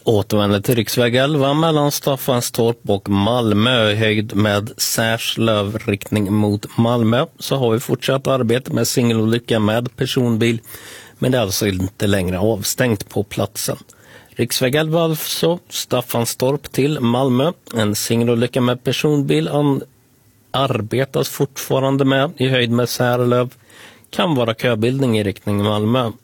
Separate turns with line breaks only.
Återvänder till riksväg 11 mellan Staffanstorp och Malmö i höjd med Särslöv riktning mot Malmö, så har vi fortsatt arbete med singelolycka med personbil, men det är alltså inte längre avstängt på platsen. Riksväg 11 alltså, Staffanstorp till Malmö, en singelolycka med personbil arbetas fortfarande med i höjd med Särlöv. Kan vara köbildning i riktning Malmö.